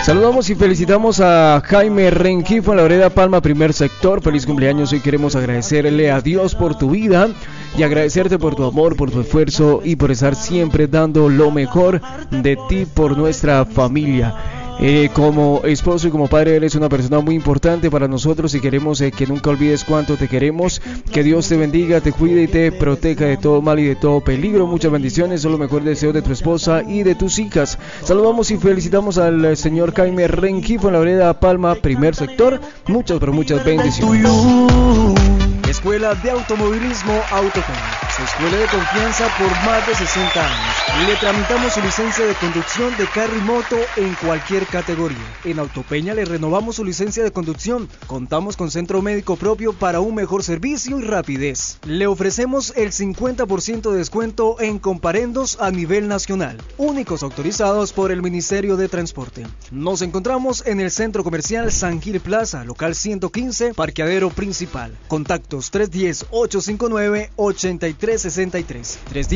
Saludamos y felicitamos a Jaime Rengifo en la vereda Palma, primer sector. Feliz cumpleaños. Hoy queremos agradecerle a Dios por tu vida y agradecerte por tu amor, por tu esfuerzo y por estar siempre dando lo mejor de ti por nuestra familia. Como esposo y como padre eres una persona muy importante para nosotros y queremos que nunca olvides cuánto te queremos. Que Dios te bendiga, te cuide y te proteja de todo mal y de todo peligro. Muchas bendiciones, son los mejores deseos de tu esposa y de tus hijas. Saludamos y felicitamos al señor Jaime Rengifo en la vereda Palma, primer sector. Muchas, pero muchas bendiciones. Escuela de Automovilismo Autopeña, su escuela de confianza por más de 60 años. Le tramitamos su licencia de conducción de carro y moto en cualquier categoría. En Autopeña le renovamos su licencia de conducción. Contamos con centro médico propio para un mejor servicio y rapidez. Le ofrecemos el 50% de descuento en comparendos a nivel nacional, únicos autorizados por el Ministerio de Transporte. Nos encontramos en el Centro Comercial San Gil Plaza, local 115, parqueadero principal. Contactos 310-859-8363,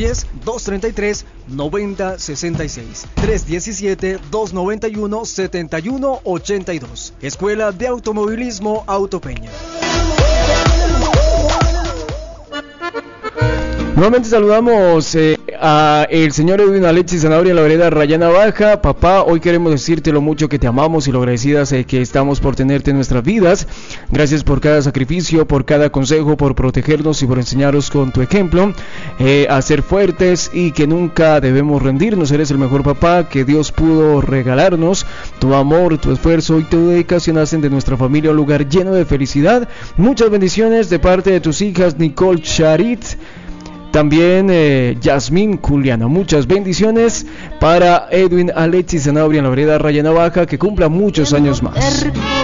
310-233-9066, 317-291-7182. Escuela de Automovilismo Autopeña. Nuevamente saludamos a el señor Edwin Alexis Zanabria en la vereda Rayana Baja. Papá, hoy queremos decirte lo mucho que te amamos y lo agradecidas que estamos por tenerte en nuestras vidas. Gracias por cada sacrificio, por cada consejo, por protegernos y por enseñarnos con tu ejemplo a ser fuertes y que nunca debemos rendirnos. Eres el mejor papá que Dios pudo regalarnos. Tu amor, tu esfuerzo y tu dedicación hacen de nuestra familia un lugar lleno de felicidad. Muchas bendiciones de parte de tus hijas Nicole Charit, también Yasmín Juliana. Muchas bendiciones para Edwin Alexis Zanabria en la vereda Rayana Baja, que cumpla muchos años más.